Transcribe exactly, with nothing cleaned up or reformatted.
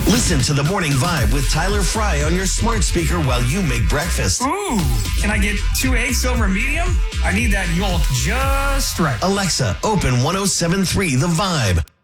Listen to the Morning Vibe with Tyler Fry on your smart speaker while you make breakfast. Ooh, can I get two eggs over medium? I need that yolk just right. Alexa, open ten seventy-three The Vibe.